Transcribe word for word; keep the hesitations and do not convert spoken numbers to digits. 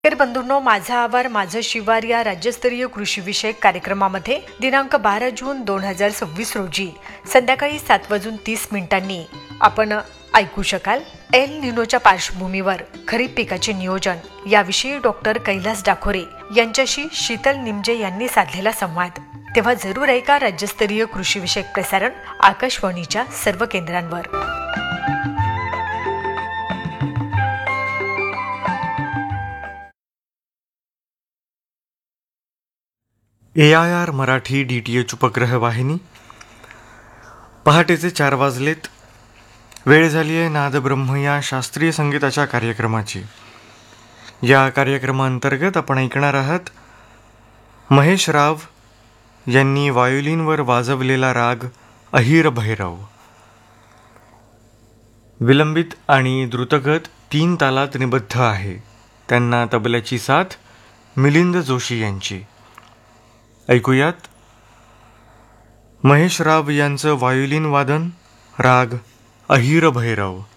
तर बंधूंनो, माझा आवार माझं शिवार या राज्यस्तरीय कृषी विषयक कार्यक्रमामध्ये दिनांक बारा जून दोन हजार सव्वीस रोजी संध्याकाळी सात वाजून तीस मिनिटांनी आपण ऐकू शकाल एल निनोच्या पार्श्वभूमीवर खरीप पिकाचे नियोजन याविषयी डॉक्टर कैलास डाखोरे यांच्याशी शीतल निमजे यांनी साधलेला संवाद. तेव्हा जरूर ऐका राज्यस्तरीय कृषी विषयक प्रसारण आकाशवाणीच्या सर्व केंद्रांवर. ए I R Marathi D T H उपग्रह वाहिनी. पहाटेचे चार वाजलेत. वेळ झाली आहे नादब्रह्म या शास्त्रीय संगीताच्या कार्यक्रमाची. या कार्यक्रमांतर्गत आपण ऐकणार आहात महेश राव यांनी वायोलिनवर वाजवलेला राग अहिर भैरव. विलंबित आणि द्रुतगत तीन तालात निबद्ध आहे. त्यांना तबल्याची साथ मिलिंद जोशी यांची. ऐकूयात महेश राव यांचं वायोलिन वादन राग अहिर भैरव.